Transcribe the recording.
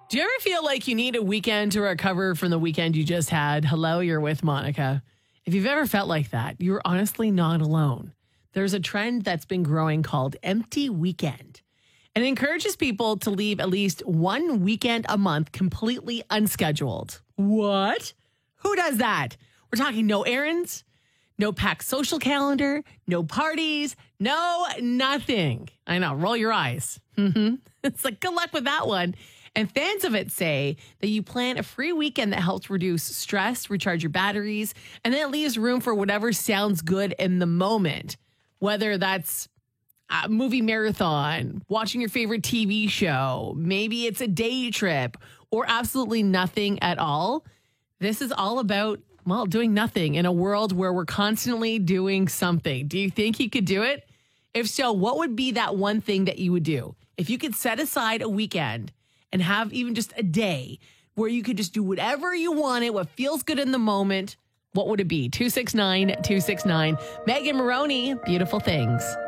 Do you ever feel like you need a weekend to recover from the weekend you just had? Hello, you're with Monica. If you've ever felt like that, you're honestly not alone. There's a trend that's been growing called Empty Weekend. And it encourages people to leave at least one weekend a month completely unscheduled. What? Who does that? We're talking no errands, no packed social calendar, no parties, no nothing. I know, roll your eyes. It's like, good luck with that one. And fans of it say that you plan a free weekend that helps reduce stress, recharge your batteries, and then it leaves room for whatever sounds good in the moment. Whether that's a movie marathon, watching your favorite TV show, maybe it's a day trip, or absolutely nothing at all. This is all about, well, doing nothing in a world where we're constantly doing something. Do you think you could do it? If so, what would be that one thing that you would do? If you could set aside a weekend and have even just a day where you could just do whatever you wanted, what feels good in the moment, what would it be? 269-269. Megan Maroney, Beautiful Things.